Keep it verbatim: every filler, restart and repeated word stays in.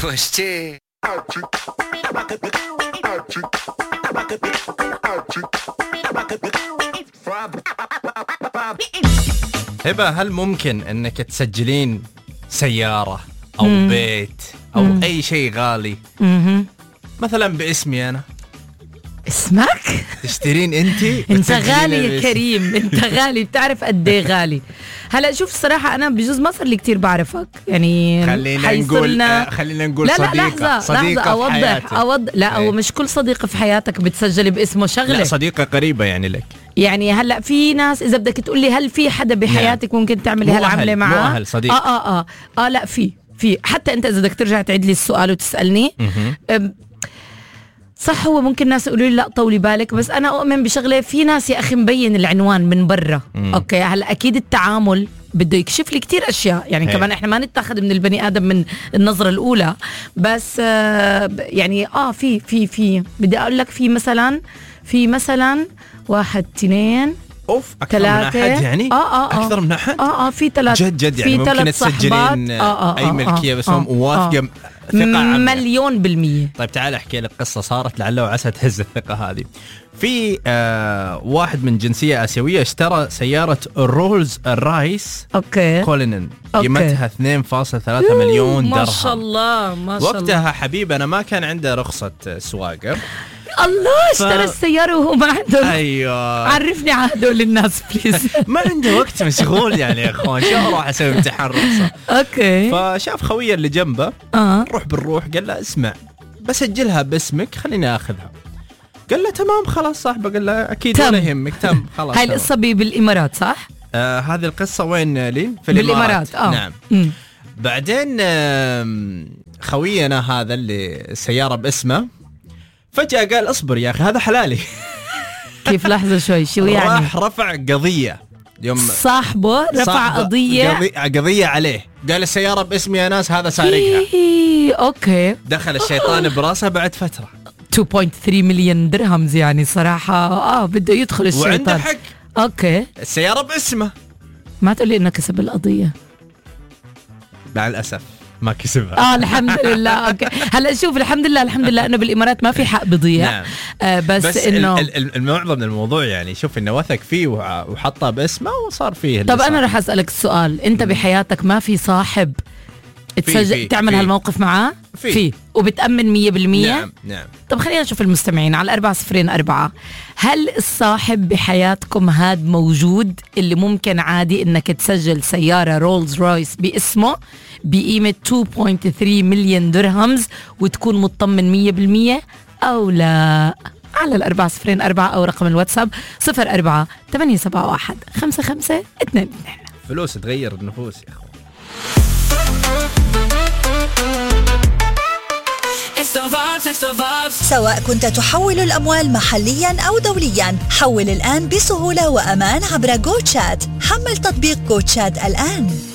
وشتي هبة، هل ممكن انك تسجلين سيارة او مم. بيت او مم. اي شيء غالي مم. مثلا باسمي انا؟ اسمك تشترين انتي انت غالي يا كريم، انت غالي، بتعرف قد ايه غالي. هلا شوف الصراحه انا بجوز ما صار لي كثير بعرفك يعني، خلينا نقول آه خلينا نقول لا صديقه لا لحظة صديقه لحظة اوضح اوضح لا هو مش كل صديقه في حياتك بتسجل باسمه شغله، لا صديقه قريبه يعني لك. يعني هلا في ناس اذا بدك تقول لي هل في حدا بحياتك ممكن تعملي هالعمله معاه؟ مو اهل صديق. اه اه اه اه لا في في حتى انت اذا بدك ترجع تعيد لي السؤال وتسالني صح. هو ممكن ناس يقولوا لي لا طولي بالك، بس انا اؤمن بشغله، في ناس يا اخي مبين العنوان من برا. اوكي هلا اكيد التعامل بده يكشف لي كتير اشياء يعني. هي. كمان احنا ما نتاخذ من البني ادم من النظره الاولى، بس آه يعني اه في في في بدي اقول لك في مثلا في مثلا واحد اثنين اوف اكثر من احد يعني. اه اه اه اكثر من احد اه اه في ثلاث جد جد يعني ممكن تسجلين آه آه اي ملكيه بس هم واثقه آه ثقه عامه مليون بالمية. طيب تعال احكي لك قصه صارت لعله وعسى تهز الثقه هذه. في آه واحد من جنسيه اسيويه اشترى سياره رولز رايس اوكي كولينن قيمتها اثنين فاصلة ثلاثة مليون درهم. ما شاء الله ما شاء الله. وقتها حبيبنا ما كان عنده رخصه سواقه. الله اشترى ف... السيارة وهو ما عنده. ايوه عرفني عهده للناس بليز. ما عنده وقت، مشغول يعني يا اخوان، شو اروح اسوي امتحان رخصة. اوكي فشاف خويه اللي جنبه اه روح بالروح قال له اسمع بسجلها باسمك خليني اخذها. قال له تمام خلاص صاحبه. قال له اكيد ولا يهمك تم خلاص. هاي القصة بالامارات صح؟ آه هذه القصة وين لي؟ في بالامارات. اه نعم. م. بعدين آه خوينا هذا اللي السيارة باسمه فجأة قال اصبر يا اخي هذا حلالي. كيف لحظة شوي شو يعني؟ راح رفع قضية يوم صاحبه رفع قضية قضية, قضية عليه. قال السيارة باسمي يا ناس هذا سارقها. اوكي دخل الشيطان براسه بعد فترة. اثنين فاصلة ثلاثة مليون درهم يعني صراحة اه بده يدخل الشيطان. وعنده حق. اوكي السيارة باسمه. ما تقول لي انه كسب القضية. مع الأسف ما كسبها. اه الحمد لله. اوكي هلا شوف الحمد لله الحمد لله انه بالامارات ما في حق بضيع. نعم. آه بس, بس انه المعظم من الموضوع يعني شوف انه وثق فيه وحطه باسمه وصار فيه. طب انا راح اسالك السؤال، انت بحياتك ما في صاحب تسجل في تعمل في هالموقف معاه؟ في, في. وبتأمن مية بالمية؟ نعم نعم. طب خلينا نشوف المستمعين على أربعة صفرين أربعة، هل الصاحب بحياتكم هاد موجود اللي ممكن عادي إنك تسجل سيارة رولز رويس باسمه بقيمة اثنين فاصلة ثلاثة مليون درهمز وتكون مطمن مية بالمية أو لا؟ على الأربعة صفرين أربعة أو رقم الواتساب صفر أربعة ثمانية سبعة واحد خمسة خمسة اثنين اثنين. فلوس تغير النفوس يا أخوان. سواء كنت تحول الأموال محليا أو دوليا، حول الآن بسهولة وأمان عبر جو تشات. حمل تطبيق جو تشات الآن.